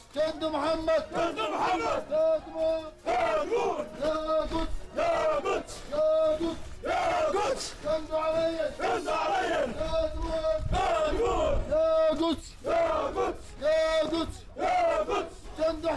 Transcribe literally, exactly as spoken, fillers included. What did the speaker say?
جند محمد جند محمد يا دموع يا نور يا قدس يا قدس يا قدس يا قدس جند علي جند علي يا دموع يا نور يا قدس يا قدس يا قدس